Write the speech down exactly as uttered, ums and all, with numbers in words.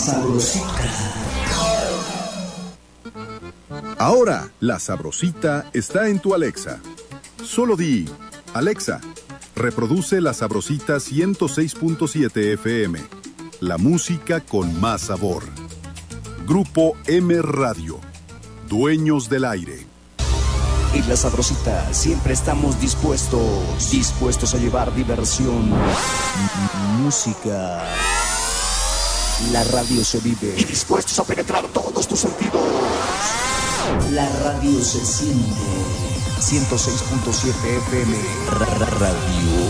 Sabrosita. Ahora, La Sabrosita está en tu Alexa. Solo di, Alexa, reproduce La Sabrosita ciento seis punto siete F M. La música con más sabor. Grupo M Radio. Dueños del aire. En La Sabrosita siempre estamos dispuestos, dispuestos a llevar diversión, música. La radio se vive y dispuestos a penetrar todos tus sentidos. La radio se siente. ciento seis punto siete F M Radio.